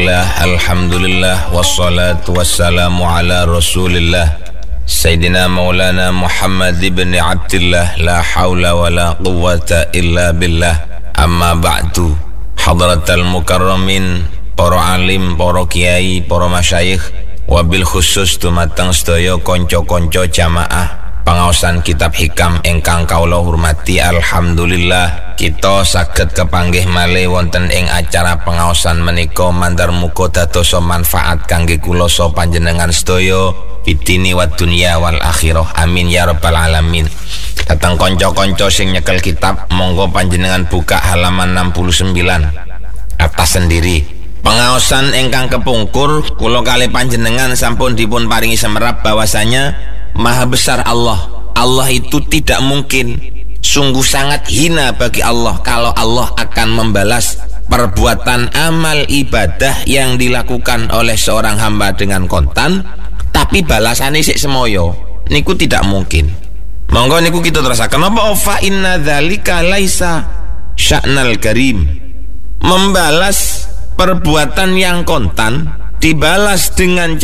Bismillah, alhamdulillah, wassalatu wassalamu ala rasulillah Sayyidina Maulana Muhammad ibn Abdillah, la hawla wa la quwwata illa billah. Amma ba'du, hadratal mukarramin, para alim, para kiai, para masyayikh, wabil khusus dumateng sedaya konco-konco jamaah pangaosan kitab hikam ingkang kaula hormati. Alhamdulillah kita saged kepanggih malih wonten ing acara pengaosan menika mandar muga dadosa manfaat kangge kula saha panjenengan sedaya fitini wad dunya wal akhirah, amin ya rabbal alamin. Datang konco-konco sing nyekel kitab, monggo panjenengan buka halaman 69 atas sendiri. Pengaosan ingkang kepungkur kula kalih panjenengan sampun dipun paringi semerap bahwasanya Maha besar Allah. Allah itu tidak mungkin, sungguh sangat hina bagi Allah kalau Allah akan membalas perbuatan amal ibadah yang dilakukan oleh seorang hamba dengan kontan, tapi balasannya sik semoyo. Niku tidak mungkin. Monggo niku kita terasakan apa fa inna dzalika laisa sya'nal karim. Membalas perbuatan yang kontan dibalas dengan